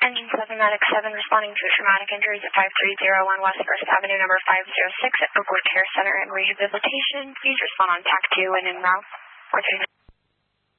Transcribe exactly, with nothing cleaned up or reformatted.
Engine seven Medic seven responding to traumatic injuries at five three zero one West First Avenue, number five zero six at Oakwood Care Center and Rehabilitation. Please respond on T A C two and en route. four three